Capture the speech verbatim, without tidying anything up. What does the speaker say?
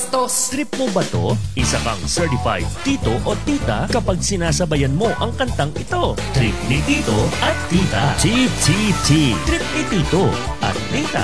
bastos. Trip mo ba to? Isa kang certified tito o tita kapag sinasabayan mo ang kantang ito. Trip ni tito at tita. T T T. Trip ni tito at tita.